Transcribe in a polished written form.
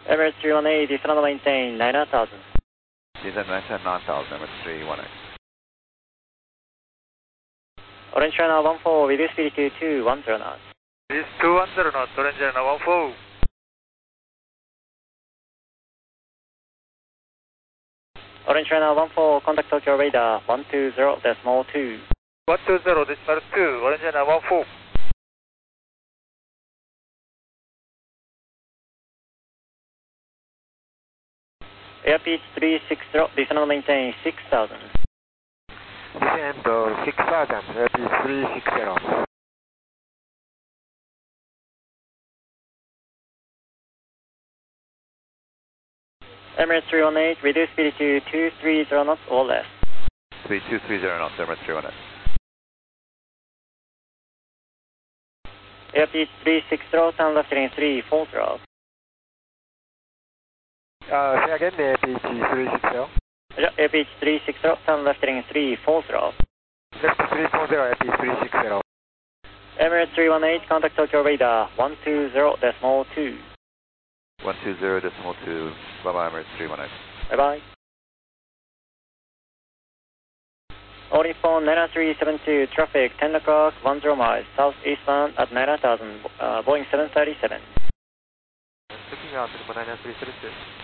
Emirates 318, descend and maintain 9000. Descend maintain 9000, Emirates 318. Orange China 14, reduce speed to 210 knots. Reduce 210 knots, Orange China 14. Orange China 14, contact Tokyo radar 120.2. 120.2, Orange China 14. Airspeed 360, descend and maintain 6000. Descend 6000, airspeed 360. Emirates 318, reduce speed to 230 knots or less. Speed 230 knots, Emirates 318. Airspeed 360, turn left heading 340. Say again, airspeed 360. Airspeed 360, turn left heading 340. Left 340, airspeed 360. Emirates 318, contact Tokyo radar 120.2. 120.2, bye-bye, Emirates 318. Bye-bye. Holding phone 9372, traffic 10 o'clock, 10 miles, southeastbound at 9000, Boeing 737. Looking out, 9372.